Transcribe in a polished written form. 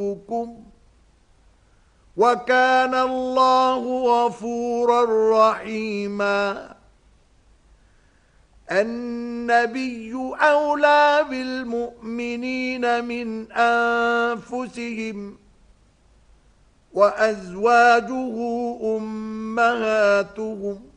وكان الله غفورا رحيما. النبي أولى بالمؤمنين من أنفسهم وأزواجه أمهاتهم